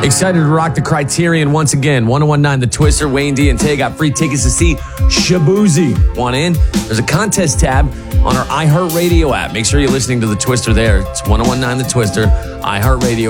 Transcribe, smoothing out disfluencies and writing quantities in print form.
Excited to rock the Criterion once again. 1019 The Twister, Wayne D and Tay got free tickets to see Shaboozey. Want in? There's a contest tab on our iHeartRadio app. Make sure you're listening to The Twister there. It's 1019 The Twister, iHeartRadio.